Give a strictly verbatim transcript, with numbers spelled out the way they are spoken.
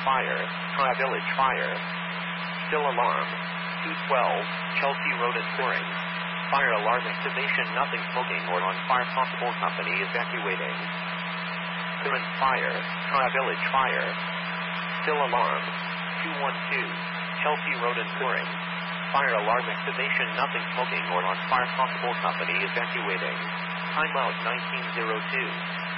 fire, Tri Village fire. Still alarm. two twelve, Chelsea Road and Touring. Fire alarm activation, nothing smoking or on fire, possible company evacuating. Current fire, Tri Village fire. Still alarm. two one two, Chelsea Road and Touring. Fire alarm activation, nothing smoking or on fire, possible company evacuating. Timeout nineteen oh two.